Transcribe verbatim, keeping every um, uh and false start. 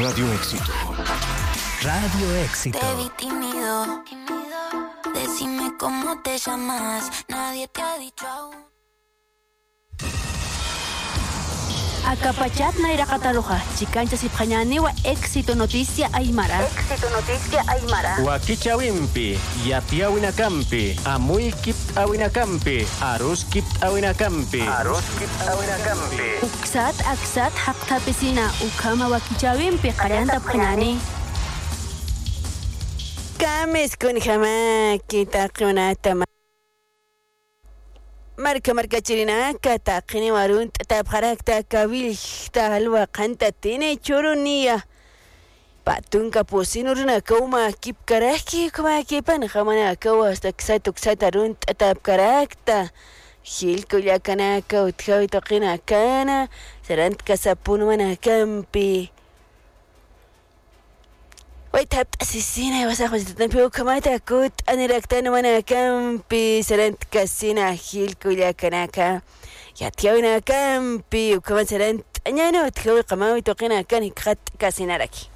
Radio Éxito. Radio Éxito. Te vi tímido. Decime cómo te llamas. Nadie te ha dicho aún. Acapachat na irakataruja, chicancha sipjañaniwa éxito noticia aymara. Éxito noticia aymara. Wakichawimpi, yatiawinakampi, amuykip awinakampi, aruskip awinakampi. Aruskip awinakampi. Uksat aksat haqtapisina, ukama wakichawimpi qaranta pjañani. Kames kun jamaki taqunatama. Marca marca chirina kata qini warun ta pharakta kabil ta halwa qanta tine churuniya patunka posinurna kauma kip karaki kuma kipan khamana kawa hasta ksatu ksatarun ta karakta hil kuya kana ka uthawi taqina kana serant kasapun wana kampi Wait, habt asesina was a hospital pio kamata kut aniraktan wana kampi serant kasina hil kuya kanaka ya tiawina kampi ukama serant anyano tkawi qamawi toqina kan khat kasina raki